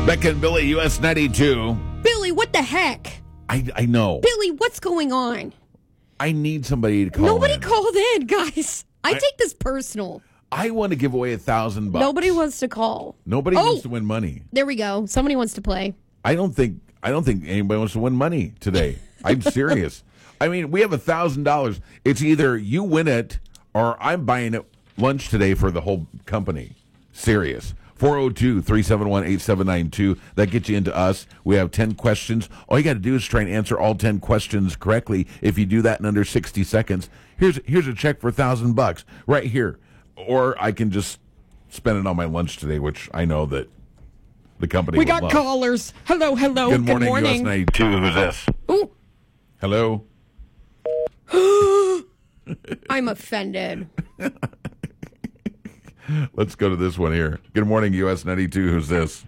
Becca and Billy, US 92. Billy, what the heck? I know. Billy, what's going on? I need somebody to call Nobody in. called in, guys. I take this personal. I want to give away $1,000. Nobody wants to call. Nobody wants to win money. There we go. Somebody wants to play. I don't think anybody wants to win money today. I'm serious. I mean, we have $1,000. It's either you win it or I'm buying it lunch today for the whole company. Serious. 402-371-8792. That gets you into us. We have 10 questions. All you got to do is try and answer all 10 questions correctly. If you do that in under 60 seconds, here's a check for $1,000 right here. Or I can just spend it on my lunch today, which I know that the company We would got love. callers. Hello. Good morning, US 92. Who's this? Ooh. Hello? I'm offended. Let's go to this one here. Good morning, US 92. Who's this?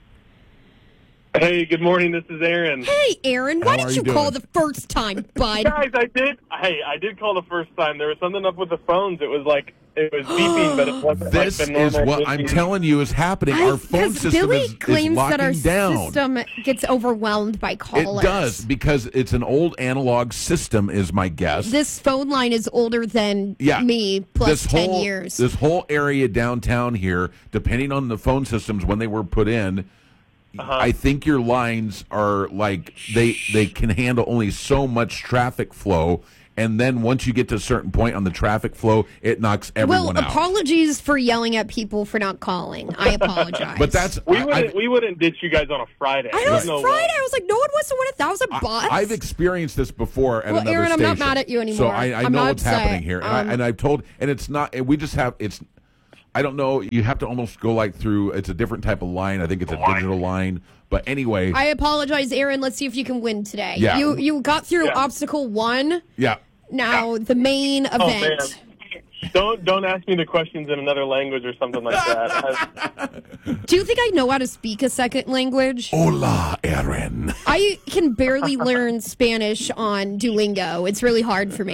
Hey, good morning. This is Aaron. Hey, Aaron. Why How are did you you call doing? the first time, bud? Guys, I did call the first time. There was something up with the phones. It was beeping, but it wasn't This like the is normal what I'm beeping. telling you is happening. Our phone Because system Billy is claims locking that our down. system gets overwhelmed by callers. It does, because it's an old analog system, is my guess. This phone line is older than me plus 10 years. This whole area downtown here, depending on the phone systems when they were put in, I think your lines are like they can handle only so much traffic flow, and then once you get to a certain point on the traffic flow, it knocks everyone out. Apologies for yelling at people for not calling. I apologize. But that's We wouldn't ditch you guys on a Friday. I know it's There's no Friday. way. I was like, no one wants to win $1,000. I've experienced this before at Well, another Aaron, I'm station. not mad at you anymore. So I I'm know not what's upset. happening here, and I've told, and it's not. We just have it's. I don't know. You have to almost go like through. It's a different type of line. I think it's a digital line. But anyway, I apologize, Aaron. Let's see if you can win today. Yeah. You got through obstacle 1. yeah. Now the main Oh, man. event. Don't ask me the questions in another language or something like that. Do you think I know how to speak a second language? Hola, Aaron. I can barely learn Spanish on Duolingo. It's really hard for me.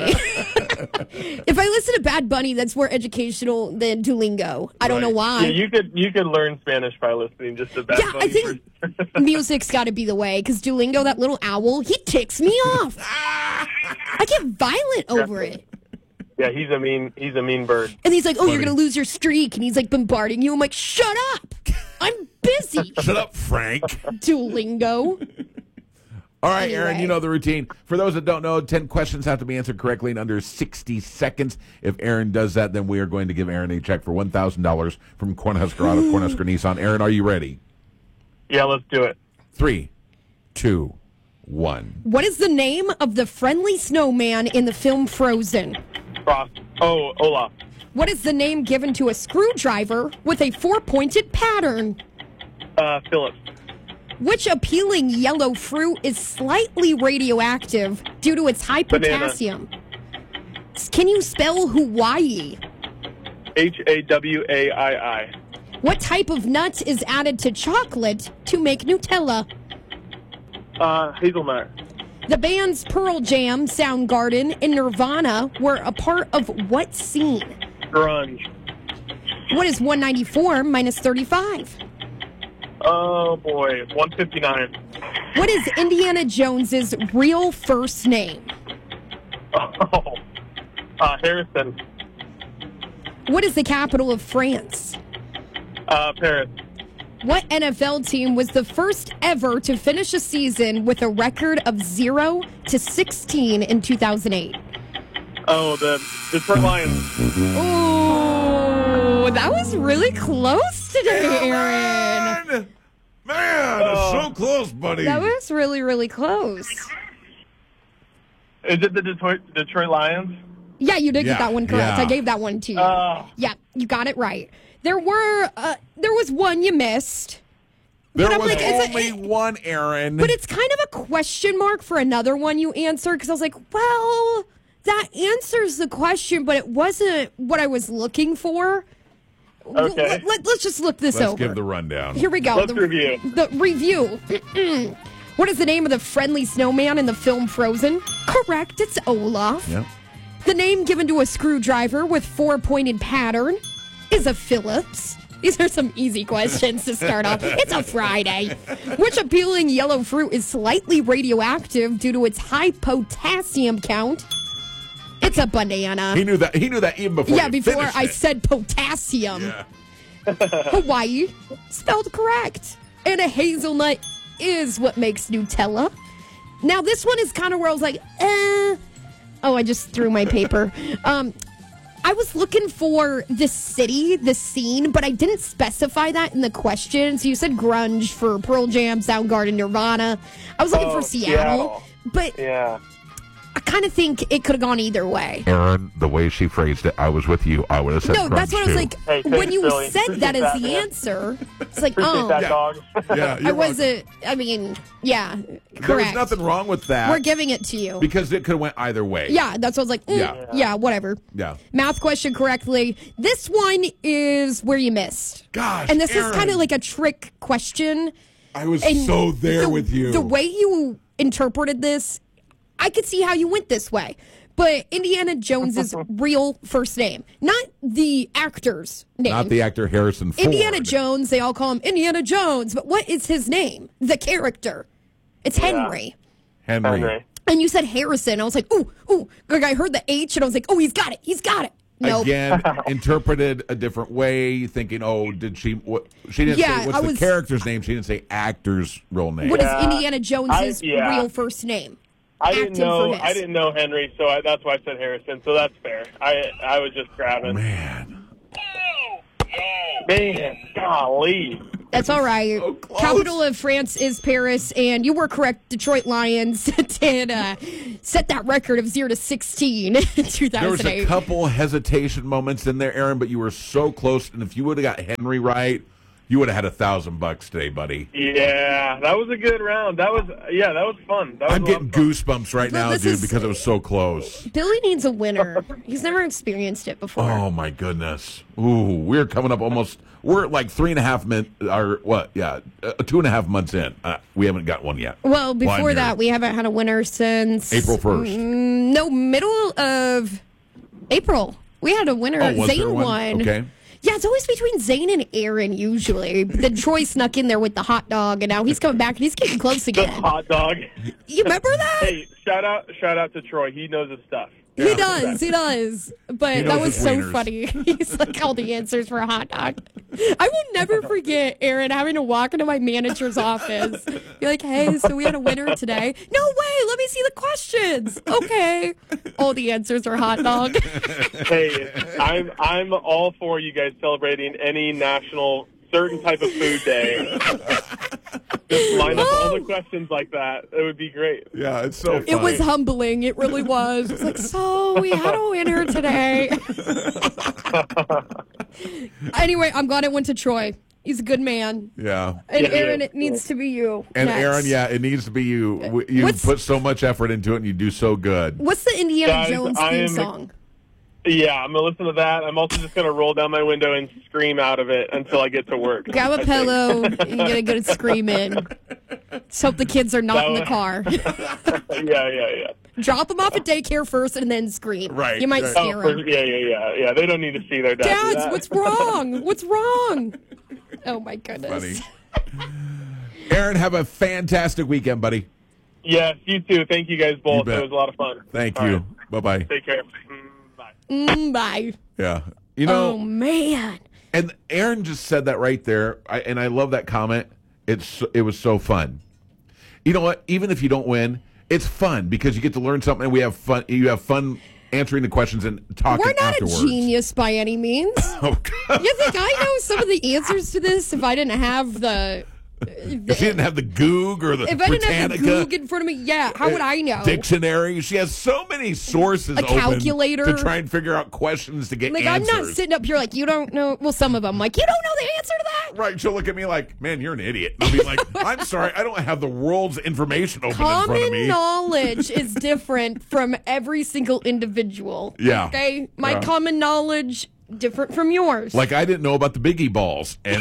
If I listen to Bad Bunny, that's more educational than Duolingo. I don't know why. Yeah, you could learn Spanish by listening just to Bad Yeah, Bunny I think music's got to be the way, because Duolingo, that little owl, he ticks me off. I get violent over it. Yeah, he's a mean bird. And he's like, oh, you're Funny. going to lose your streak. And he's like bombarding you. I'm like, shut up. I'm busy. Shut up, Frank. Duolingo. All right, Anyway. Aaron, you know the routine. For those that don't know, 10 questions have to be answered correctly in under 60 seconds. If Aaron does that, then we are going to give Aaron a check for $1,000 from Cornhusker Auto, Cornhusker Nissan. Aaron, are you ready? Yeah, let's do it. 3, 2, 1. What is the name of the friendly snowman in the film Frozen? Frost. Oh, Olaf. What is the name given to a screwdriver with a 4-pointed pattern? Phillips. Which appealing yellow fruit is slightly radioactive due to its high Banana. potassium? Can you spell Hawaii? Hawaii. What type of nut is added to chocolate to make Nutella? Hazelnut. The bands Pearl Jam, Soundgarden, and Nirvana were a part of what scene? Grunge. What is 194 minus 35? Oh boy, 159. What is Indiana Jones's real first name? Oh, Harrison. What is the capital of France? Paris. What NFL team was the first ever to finish a season with a record of 0-16 in 2008? Oh, the Detroit Lions. Oh, that was really close today, Aaron. Man, it's so close, buddy. That was really, really close. Is it the Detroit Lions? Yeah, you did Yeah, get that one correct. yeah. I gave that one to you. Oh. Yeah, you got it right. There was one you missed. There But I'm was like, it's only one, Aaron. But it's kind of a question mark for another one you answered, because I was like, well, that answers the question, but it wasn't what I was looking for. Okay. Let's just look this Let's over. give the rundown. Here we go. Let's review. The review. What is the name of the friendly snowman in the film Frozen? Correct, it's Olaf. Yeah. The name given to a screwdriver with 4-pointed pattern is a Phillips. These are some easy questions to start off. It's a Friday. Which appealing yellow fruit is slightly radioactive due to its high potassium count? It's a banana. He knew that even before. Yeah, you before finished I it. said potassium. Yeah. Hawaii, spelled correct. And a hazelnut is what makes Nutella. Now, this one is kind of where I was like, Oh, I just threw my paper. I was looking for the city, the scene, but I didn't specify that in the question. So you said grunge for Pearl Jam, Soundgarden, Nirvana. I was looking for Seattle. But Yeah. I kind of think it could have gone either way. Aaron, the way she phrased it, I was with you. I would have said No, that's what I was too. like. Hey, when thanks, you Billy. said that Appreciate as that, the man. answer, it's like, Appreciate oh, that, Yeah. dog. Yeah, I you're welcome. wasn't. I mean, yeah, correct. There was nothing wrong with that. We're giving it to you. because it could have went either way. Yeah, that's what I was like. Yeah. Whatever. Yeah. Math question correctly. This one is where you missed. Gosh, And this is Aaron. kind of like a trick question. I was And so there with you. The way you interpreted this, I could see how you went this way. But Indiana Jones's real first name, not the actor's name. Not the actor Harrison Ford. Indiana Jones, they all call him Indiana Jones, but what is his name? The character. It's Henry. Henry. And you said Harrison. I was like, ooh. Like I heard the H and I was like, oh, he's got it. Nope. Again, interpreted a different way, thinking, oh, did she? What, she didn't Yeah, say what's I the was- character's name. She didn't say actor's real name. What is Yeah. Indiana Jones's Yeah. real first name? I didn't Acting for know. his. I didn't know Henry, so that's why I said Harrison. So that's fair. I was just grabbing. Man, Man, golly. That's all right. So close. Capital of France is Paris, and you were correct. Detroit Lions did set that record of 0-16 in 2008. there was a couple hesitation moments in there, Aaron, but you were so close. And if you would have got Henry right, you would have had $1,000 today, buddy. Yeah, that was a good round. That was fun. That was I'm a lot getting of fun. goosebumps right Well, now, this dude, is- because it was so close. Billy needs a winner. He's never experienced it before. Oh my goodness! Ooh, we're coming up almost. We're like 3.5 minutes, or what? Yeah, 2.5 months in. We haven't got one yet. Well, before I'm that, here. we haven't had a winner since April 1st. No, middle of April. We had a winner. Oh, was there Zane one? won. Okay. Yeah, it's always between Zane and Aaron usually. But then Troy snuck in there with the hot dog, and now he's coming back and he's getting close The again. hot dog. You remember that? Hey, shout out to Troy. He knows his stuff. He does. But He that knows was his so wieners. funny. He's like all the answers for a hot dog. I will never forget Aaron having to walk into my manager's office. Be like, hey, so we had a winner today. No way, let me see the questions. Okay. All the answers are hot dog. Hey, I'm all for you guys celebrating any national certain type of food day. Just line up all the questions like that. It would be great. Yeah, it's so funny. It was humbling. It really was. It's like, so we had a winner today. Anyway, I'm glad it went to Troy. He's a good man. Yeah. And Yeah, Aaron, yeah. it needs to be you. And next. Aaron, yeah, it needs to be you. You What's- put so much effort into it, and you do so good. What's the Indiana Guys, Jones I theme am- song? Yeah, I'm gonna listen to that. I'm also just gonna roll down my window and scream out of it until I get to work. Grab I a think. pillow and get a good scream in. Just hope the kids are not in the car. Yeah. Drop them off at daycare first and then scream. Right, You might right. scare them. Yeah. They don't need to see their dad. do Dads, that. what's wrong? What's wrong? Oh, my goodness. Funny. Aaron, have a fantastic weekend, buddy. Yes, you too. Thank you guys both. bet. It was a lot of fun. Thank All you. right. Bye-bye. Take care. Bye. Bye. Yeah. You know, Oh, man. and Aaron just said that right there, and I love that comment. It was so fun. You know what? Even if you don't win, it's fun because you get to learn something, and we have fun. You have fun answering the questions and talking We're not afterwards. a genius by any means. Oh, God. You think I know some of the answers to this if I didn't have the... If she didn't have the Goog or the If I didn't have the Britannica Goog in front of me, yeah, how would I know? dictionary, she has so many sources A open calculator. to try and figure out questions to get Like, answers. I'm not sitting up here like, you don't know. Well, some of them, like, you don't know the answer to that? Right, she'll look at me like, man, you're an idiot. I'll be like, I'm sorry, I don't have the world's information open in front of Common me. knowledge is different from every single individual. Yeah. Okay? My Yeah. common knowledge, different from yours. Like, I didn't know about the Biggie balls. And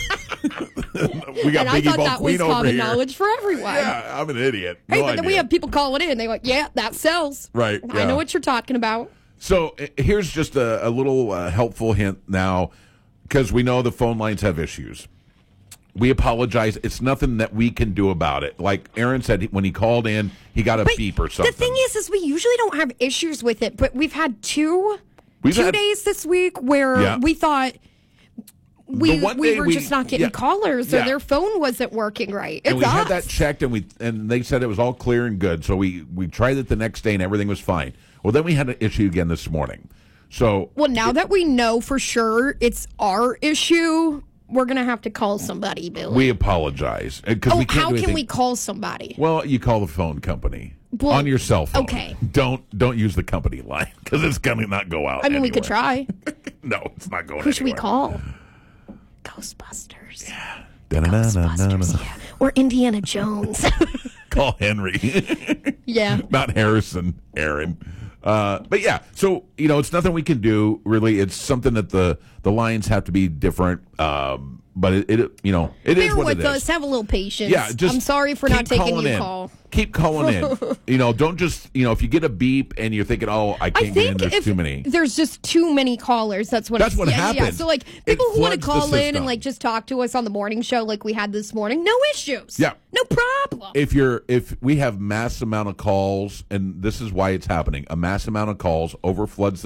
we got and I Biggie thought Ball that was Queen over common here. knowledge for everyone. Yeah, I'm an idiot. Hey, No but then we idea. have people calling in. They're like, yeah, that sells. Right, I yeah. know what you're talking about. So here's just a little helpful hint now. because we know the phone lines have issues. We apologize. It's nothing that we can do about it. Like Aaron said, when he called in, he got a beep or something. The thing is we usually don't have issues with it, but we've had two days this week where we thought we were just not getting callers, or their phone wasn't working right. And we had that checked, and they said it was all clear and good. So we tried it the next day, and everything was fine. Well, then we had an issue again this morning. So now that we know for sure it's our issue, we're going to have to call somebody, Billy. We apologize. We can't how can we call somebody? Well, you call the phone company on your cell phone. Okay. Don't use the company line because it's going to not go out. I mean, we could try. No, it's not going Who should we call? Ghostbusters. Yeah. Ghostbusters, yeah. Or Indiana Jones. Call Henry. Yeah. Not Harrison, Aaron. But yeah, so, it's nothing we can do, really. It's something that the lines have to be different. But it is what it is. Bear with us. Have a little patience. Yeah, I'm sorry for not taking your call. Keep calling in. Don't just, if you get a beep and you're thinking, I can't get in, there's too many. There's just too many callers. That's what happens. Yeah. So, people who want to call in and, just talk to us on the morning show like we had this morning, no issues. Yeah. No problem. If we have mass amount of calls, and this is why it's happening, a mass amount of calls overfloods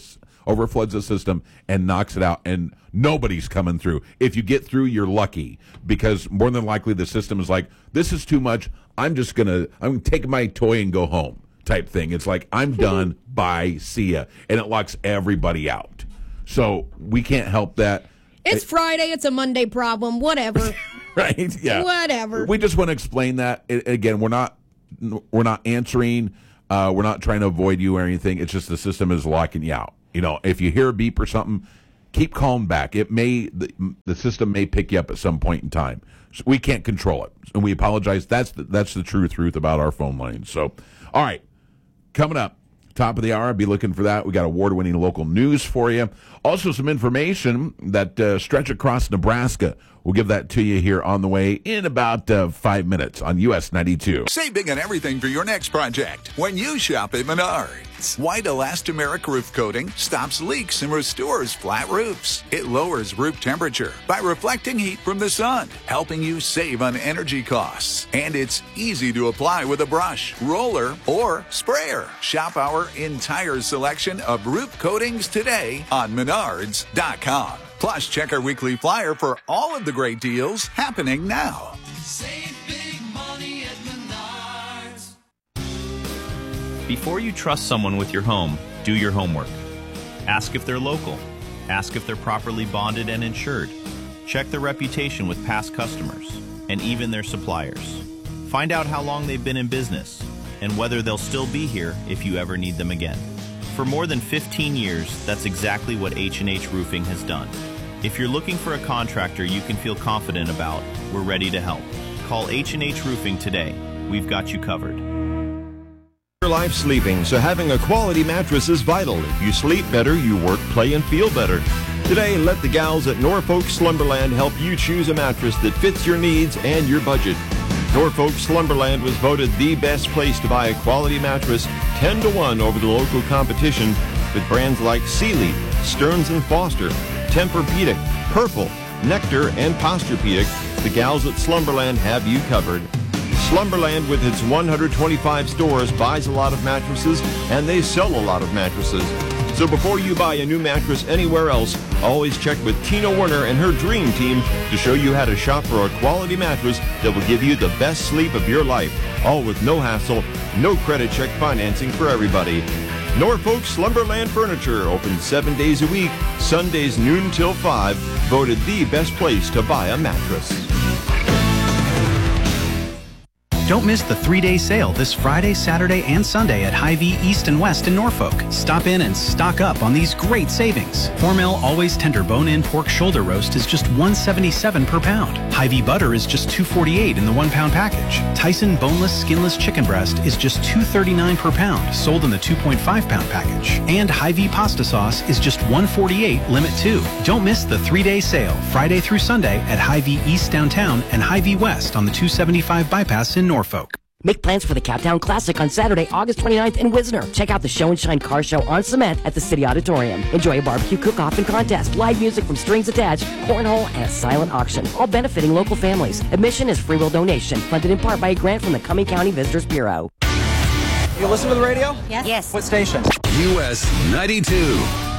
the system and knocks it out, and nobody's coming through. If you get through, you're lucky, because more than likely the system is like, this is too much. I'm gonna take my toy and go home type thing. It's like, I'm done. Bye. See ya. And it locks everybody out. So we can't help that. It's Friday. It's a Monday problem. Whatever. Right? Yeah. Whatever. We just want to explain that. Again, we're not answering. We're not trying to avoid you or anything. It's just the system is locking you out. If you hear a beep or something, keep calling back. The system may pick you up at some point in time. So we can't control it, and we apologize. That's the true truth about our phone lines. So, all right, coming up, top of the hour, I'll be looking for that. We got award-winning local news for you. Also, some information that stretch across Nebraska. We'll give that to you here on the way in about 5 minutes on US 92. Save big on everything for your next project when you shop at Menards. White elastomeric roof coating stops leaks and restores flat roofs. It lowers roof temperature by reflecting heat from the sun, helping you save on energy costs. And it's easy to apply with a brush, roller, or sprayer. Shop our entire selection of roof coatings today on Menards.com. Plus, check our weekly flyer for all of the great deals happening now. Save big money at Menards. Before you trust someone with your home, do your homework. Ask if they're local. Ask if they're properly bonded and insured. Check their reputation with past customers and even their suppliers. Find out how long they've been in business and whether they'll still be here if you ever need them again. For more than 15 years, that's exactly what H&H Roofing has done. If you're looking for a contractor you can feel confident about, we're ready to help. Call H&H Roofing today. We've got you covered. Your life sleeping, so having a quality mattress is vital. If you sleep better, you work, play, and feel better. Today, let the gals at Norfolk Slumberland help you choose a mattress that fits your needs and your budget. Norfolk Slumberland was voted the best place to buy a quality mattress, 10-1 over the local competition, with brands like Sealy, Stearns & Foster, Tempur-Pedic, Purple, Nectar, and Posturepedic. The gals at Slumberland have you covered. Slumberland, with its 125 stores, buys a lot of mattresses, and they sell a lot of mattresses. So before you buy a new mattress anywhere else, always check with Tina Werner and her dream team to show you how to shop for a quality mattress that will give you the best sleep of your life, all with no hassle, no credit check financing for everybody. Norfolk Slumberland Furniture, open 7 days a week, Sundays noon till 5, voted the best place to buy a mattress. Don't miss the 3-day sale this Friday, Saturday, and Sunday at Hy-Vee East and West in Norfolk. Stop in and stock up on these great savings. Hormel Always Tender Bone-In Pork Shoulder Roast is just $1.77 per pound. Hy-Vee Butter is just $2.48 in the 1-pound package. Tyson Boneless Skinless Chicken Breast is just $2.39 per pound, sold in the 2.5-pound package. And Hy-Vee Pasta Sauce is just $1.48 Limit 2. Don't miss the 3-day sale, Friday through Sunday at Hy-Vee East Downtown and Hy-Vee West on the 275 bypass in Norfolk. Make plans for the Cowtown Classic on Saturday, August 29th in Wisner. Check out the Show and Shine Car Show on cement at the City Auditorium. Enjoy a barbecue cook-off and contest, live music from Strings Attached, cornhole, and a silent auction, all benefiting local families. Admission is free will donation, funded in part by a grant from the Cumming County Visitors Bureau. You listen to the radio? Yes. What station? US 92.